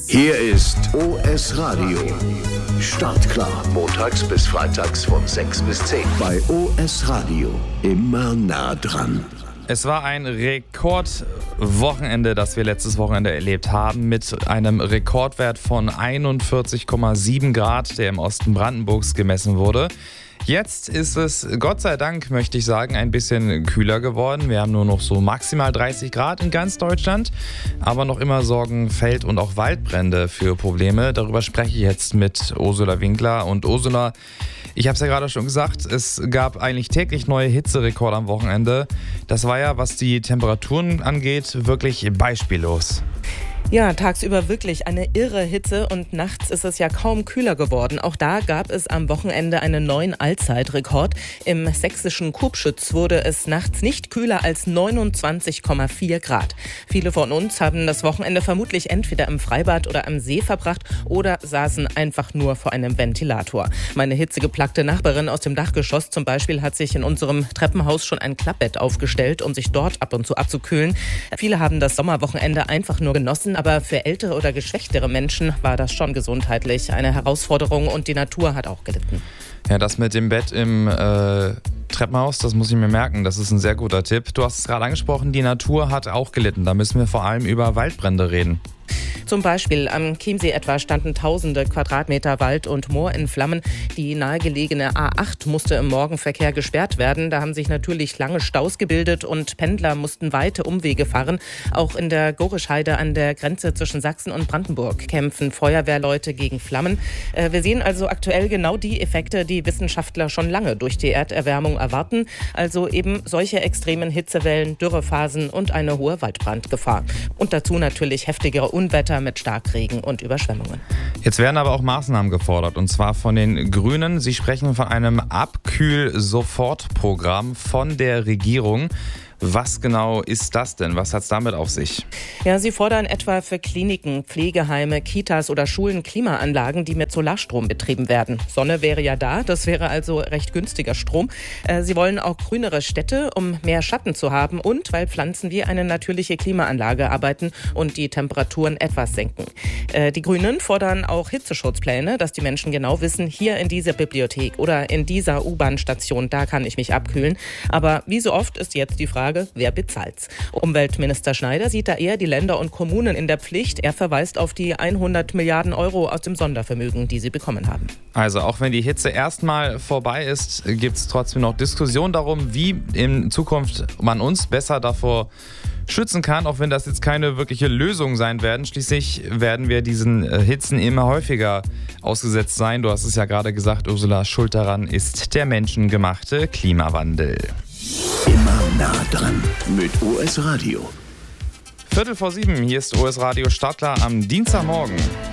Hier ist OS Radio. Startklar. Montags bis freitags von 6 bis 10. Bei OS Radio. Immer nah dran. Es war ein Rekordwochenende, das wir letztes Wochenende erlebt haben, mit einem Rekordwert von 41,7 Grad, der im Osten Brandenburgs gemessen wurde. Jetzt ist es, Gott sei Dank, möchte ich sagen, ein bisschen kühler geworden. Wir haben nur noch so maximal 30 Grad in ganz Deutschland, aber noch immer sorgen Feld- und auch Waldbrände für Probleme. Darüber spreche ich jetzt mit Ursula Winkler. Und Ursula, ich habe es ja gerade schon gesagt, es gab eigentlich täglich neue Hitzerekorde am Wochenende. Das war ja, was die Temperaturen angeht, wirklich beispiellos. Ja, tagsüber wirklich eine irre Hitze und nachts ist es ja kaum kühler geworden. Auch da gab es am Wochenende einen neuen Allzeitrekord. Im sächsischen Kubschütz wurde es nachts nicht kühler als 29,4 Grad. Viele von uns haben das Wochenende vermutlich entweder im Freibad oder am See verbracht oder saßen einfach nur vor einem Ventilator. Meine hitzegeplagte Nachbarin aus dem Dachgeschoss zum Beispiel hat sich in unserem Treppenhaus schon ein Klappbett aufgestellt, um sich dort ab und zu abzukühlen. Viele haben das Sommerwochenende einfach nur genossen, aber für ältere oder geschwächtere Menschen war das schon gesundheitlich eine Herausforderung und die Natur hat auch gelitten. Ja, das mit dem Bett im Treppenhaus, das muss ich mir merken. Das ist ein sehr guter Tipp. Du hast es gerade angesprochen, die Natur hat auch gelitten. Da müssen wir vor allem über Waldbrände reden. Zum Beispiel am Chiemsee etwa standen tausende Quadratmeter Wald und Moor in Flammen. Die nahegelegene A8 musste im Morgenverkehr gesperrt werden. Da haben sich natürlich lange Staus gebildet und Pendler mussten weite Umwege fahren. Auch in der Gorischheide an der Grenze zwischen Sachsen und Brandenburg kämpfen Feuerwehrleute gegen Flammen. Wir sehen also aktuell genau die Effekte, die Wissenschaftler schon lange durch die Erderwärmung erwarten. Also eben solche extremen Hitzewellen, Dürrephasen und eine hohe Waldbrandgefahr. Und dazu natürlich heftigere Unwetter mit Starkregen und Überschwemmungen. Jetzt werden aber auch Maßnahmen gefordert, und zwar von den Grünen. Sie sprechen von einem Abkühl-Sofortprogramm von der Regierung. Was genau ist das denn? Was hat es damit auf sich? Ja, sie fordern etwa für Kliniken, Pflegeheime, Kitas oder Schulen Klimaanlagen, die mit Solarstrom betrieben werden. Sonne wäre ja da, das wäre also recht günstiger Strom. Sie wollen auch grünere Städte, um mehr Schatten zu haben und weil Pflanzen wie eine natürliche Klimaanlage arbeiten und die Temperaturen etwas senken. Die Grünen fordern auch Hitzeschutzpläne, dass die Menschen genau wissen, hier in dieser Bibliothek oder in dieser U-Bahn-Station, da kann ich mich abkühlen. Aber wie so oft ist jetzt die Frage, wer bezahlt's? Umweltminister Schneider sieht da eher die Länder und Kommunen in der Pflicht. Er verweist auf die 100 Milliarden Euro aus dem Sondervermögen, die sie bekommen haben. Also auch wenn die Hitze erstmal vorbei ist, gibt es trotzdem noch Diskussionen darum, wie in Zukunft man uns besser davor schützen kann, auch wenn das jetzt keine wirkliche Lösung sein werden. Schließlich werden wir diesen Hitzen immer häufiger ausgesetzt sein. Du hast es ja gerade gesagt, Ursula, schuld daran ist der menschengemachte Klimawandel. Immer nah dran mit OS Radio. 7:15, hier ist OS Radio Startklar am Dienstagmorgen.